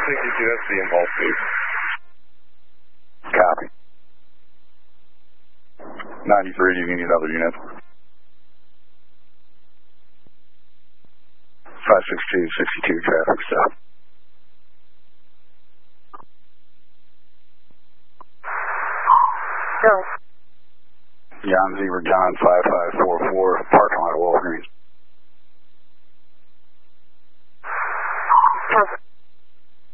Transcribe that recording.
562, that's the impulse, please. Copy. 93, do you need another unit? 562, 62, traffic stop. Go. Jan Zebra John 5544, parking lot of Walgreens.